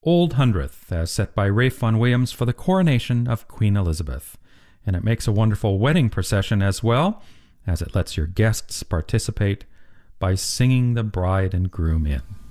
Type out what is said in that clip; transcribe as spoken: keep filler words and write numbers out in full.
Old Hundredth, as set by Ralph Vaughan Williams for the coronation of Queen Elizabeth. And it makes a wonderful wedding procession as well, as it lets your guests participate by singing the bride and groom in.